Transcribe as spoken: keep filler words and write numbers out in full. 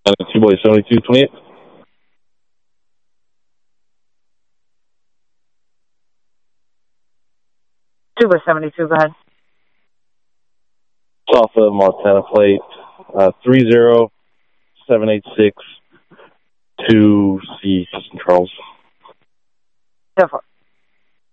Two boys, seventy-two twenty-eight. Two by seventy-two, go ahead. Off of Montana plate, uh, three zero seven eight six two C Charles. Go for it.